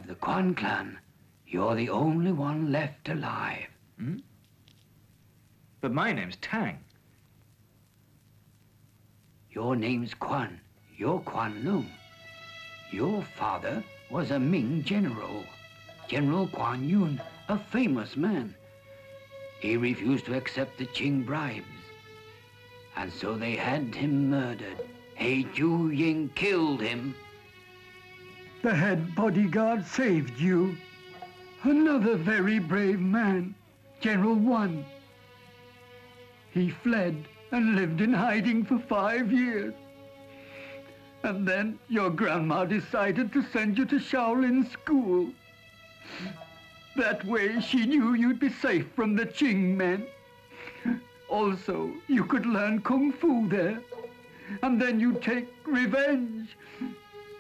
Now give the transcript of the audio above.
Of the Quan clan, you're the only one left alive. Hmm? But my name's Tang. Your name's Quan. You're Quan Lung. Your father was a Ming general, General Quan Yun, a famous man. He refused to accept the Qing bribes, and so they had him murdered. He Ju Ying killed him. The head bodyguard saved you. Another very brave man, General Wan. He fled and lived in hiding for 5 years. And then your grandma decided to send you to Shaolin school. That way she knew you'd be safe from the Qing men. Also, you could learn Kung Fu there. And then you'd take revenge